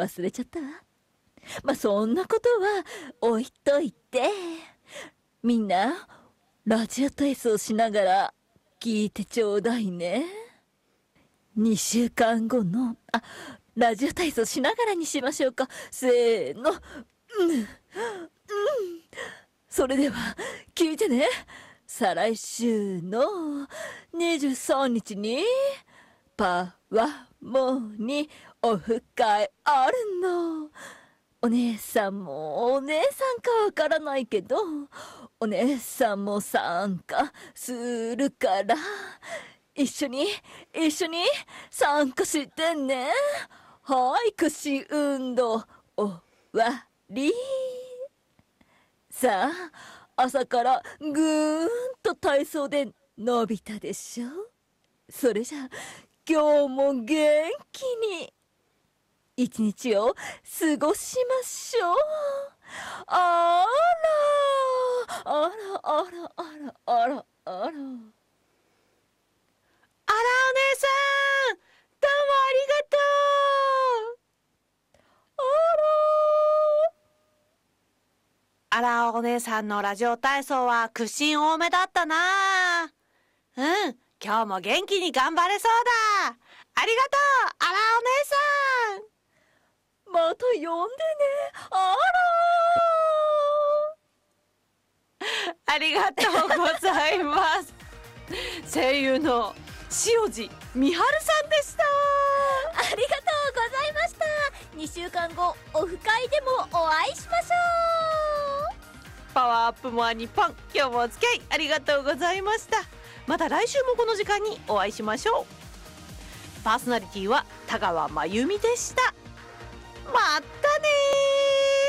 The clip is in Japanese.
忘れちゃったわ。まあ、そんなことは置いといて、みんなラジオ体操しながら聞いてちょうだいね。2週間後のラジオ体操しながらにしましょうか。せーの。それでは聞いてね。再来週の23日にパワモにオフ会あるの。お姉さんもお姉さんかわからないけど、お姉さんも参加するから、一緒に参加してね。はい、屈伸運動終わり。さあ、朝からぐーんと体操で伸びたでしょ。それじゃあ今日も元気に一日を過ごしましょう。あらあらあらあらあらあら。 あら、お姉さん、どうもありがとう。あら、お姉さんのラジオ体操は屈伸多めだったな。うん、今日も元気に頑張れそうだ。ありがとう、あらお姉さん。 また呼んでね。あらありがとうございます。声優の塩路美春さんでした。 ありがとうございました。2週間後オフ会でもお会いしましょう。 パワーアップモアニッポン、今日もお付き合いありがとうございました。また来週もこの時間にお会いしましょう。パーソナリティは田川真由美でした。